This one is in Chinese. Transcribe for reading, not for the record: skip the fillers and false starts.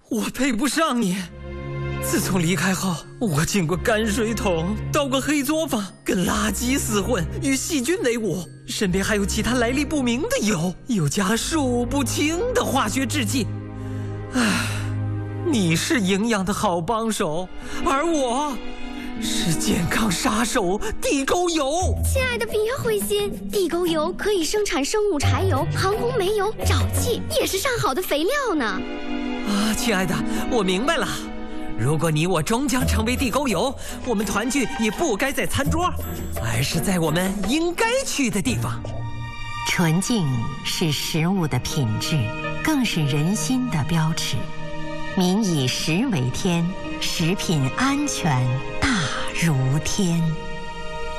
我配不上你。自从离开后，我进过泔水桶，到过黑作坊，跟垃圾厮混，与细菌为伍，身边还有其他来历不明的油，又加了数不清的化学制剂。唉，你是营养的好帮手，而我是健康杀手地沟油。 亲爱的，别灰心，地沟油可以生产生物柴油、航空煤油、沼气，也是上好的肥料呢。 啊，亲爱的，我明白了。如果你我终将成为地沟油，我们团聚也不该在餐桌，而是在我们应该去的地方。 纯净是食物的品质，更是人心的标尺。民以食为天，食品安全大如天。